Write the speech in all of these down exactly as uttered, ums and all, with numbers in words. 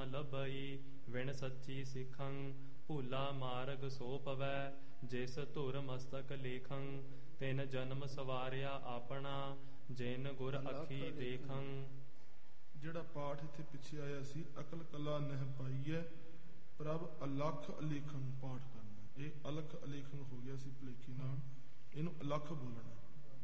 ਨ ਲੱਭਈ। ਵਿਣ ਸੱਚੀ ਸਿੱਖੰ ਭੂਲਾ ਮਾਰਗ ਸੋ ਪਵੈ। ਜਿਸ ਧੁਰ ਮਸਤਕ ਲੇਖੰ ਤਿਨ ਜਨਮ ਸਵਾਰਿਆ ਆਪਣਾ। ਜਿਨ ਗੁਰ ਅੱਖੀ ਦੇਖੰ। ਜਿਹੜਾ ਪਾਠ ਇੱਥੇ ਪਿੱਛੇ ਆਇਆ ਸੀ, ਅਕਲ ਕਲਾ ਨਹਿ ਪਾਈਐ ਪ੍ਰਭ ਅਲਖ ਅਲੇਖੰ ਪਾਠ ਕਰਨਾ। ਇਹ ਅਲਖ ਅਲੇਖੰ ਹੋ ਗਿਆ ਸੀ ਭੁਲੇਖੇ ਨਾਲ, ਇਹਨੂੰ ਅਲਖ ਬੋਲਣਾ।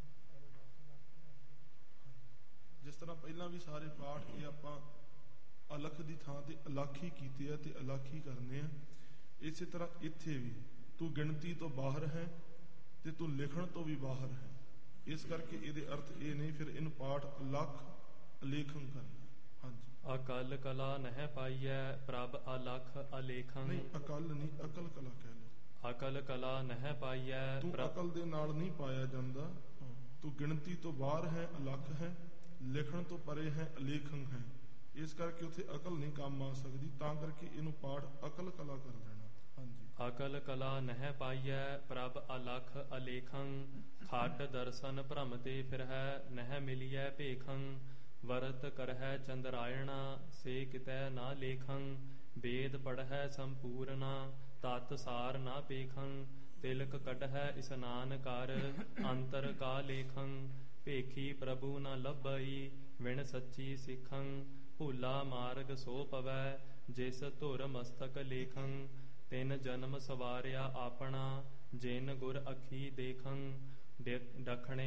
ਜਿਸ ਤਰ੍ਹਾਂ ਪਹਿਲਾਂ ਵੀ ਸਾਰੇ ਪਾਠ ਇਹ ਆਪਾਂ ਅਲਖ ਦੀ ਥਾਂ ਤੇ ਅਲਖ ਹੀ ਕੀਤੇ ਆ ਤੇ ਅਲਖ ਹੀ ਕਰਨੇ ਆ। ਇਸੇ ਤਰ੍ਹਾਂ ਇੱਥੇ ਵੀ ਤੂੰ ਗਿਣਤੀ ਤੋਂ ਬਾਹਰ ਹੈ ਤੇ ਤੂੰ ਲਿਖਣ ਤੋਂ ਵੀ ਬਾਹਰ ਹੈ। ਇਸ ਕਰਕੇ ਇਹਦੇ ਅਰਥ ਇਹ ਨਹੀਂ, ਫਿਰ ਇਹਨੂੰ ਪਾਠ ਅਲਖ ਅਲੇਖੰ ਕਰਨਾ। ਹਾਂਜੀ, ਅਕਲ ਕਲਾ ਨਹਿ ਪਾਈਐ ਪ੍ਰਭ ਅਲਖ ਅਲੇਖੰ। ਨਹੀਂ, ਅਕਲ ਨਹੀਂ, ਅਕਲ ਕਲਾ ਕਹਿ ਲਓ। ਅਕਲ ਕਲਾ ਨਹਿ ਪਾਈਐ। ਤੂੰ ਅਕਲ ਦੇ ਨਾਲ ਨਹੀਂ ਪਾਇਆ ਜਾਂਦਾ। ਤੂੰ ਗਿਣਤੀ ਤੋਂ ਬਾਹਰ ਹੈ, ਅਲਖ ਹੈ, ਲਿਖਣ ਤੋਂ ਪਰੇ ਹੈ, ਅਲੇਖੰ ਹੈ। ਇਸ ਕਰਕੇ ਉੱਥੇ ਅਕਲ ਨਹੀਂ ਕੰਮ ਆ ਸਕਦੀ, ਤਾਂ ਕਰਕੇ ਇਹਨੂੰ ਪਾਠ ਅਕਲ ਕਲਾ ਕਰ ਦੇਣਾ। ਹਾਂਜੀ, ਅਕਲ ਕਲਾ ਨਹਿ ਪਾਈਐ ਪ੍ਰਭ ਅਲਖ ਅਲੇਖੰ। ਖੱਡ ਦਰਸ਼ਨ ਭ੍ਰਮ ਤੇ ਫਿਰਹਿ ਨਹਿ ਮਿਲੀਐ ਭੇਖੰ। ਵਰਤ ਕਰਹਿ ਚੰਦਰਾਇਣਾ ਸੇ ਕਿਤੈ ਨਾ ਲੇਖੰ। ਵੇਦ ਪੜ੍ਹੈ ਸੰਪੂਰਨਾ ਤਤ ਸਾਰ ਨਾ ਪੇਖੰ। ਤਿਲਕ ਕੱਢਹਿ ਇਸਨਾਨ ਕਰ ਅੰਤਰ ਕਾ ਲੇਖੰ। ਭੇਖੀ ਪ੍ਰਭੂ ਨ ਲੱਭਈ ਵਿਣ ਸੱਚੀ ਸਿੱਖੰ। ਭੂਲਾ ਮਾਰਗ ਸੋ ਪਵੈ ਜਿਸ ਧੁਰ ਮਸਤਕ ਲੇਖੰ। ਤਿਨ ਜਨਮ ਸਵਾਰਿਆ ਆਪਣਾ ਜਿਨ ਗੁਰ ਅੱਖੀ ਦੇਖੰ। ਡਖਣੇ